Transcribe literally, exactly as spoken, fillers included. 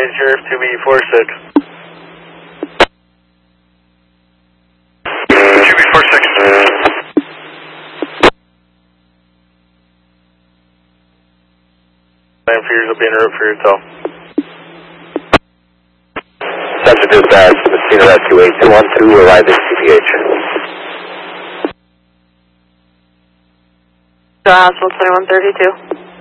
Sheriff two B four six. two B four six. Plan for yours will be en route for your tow. Central Dispatch, Messina Rescue eight two one two, arriving C P H. Hospital twenty-one thirty-two.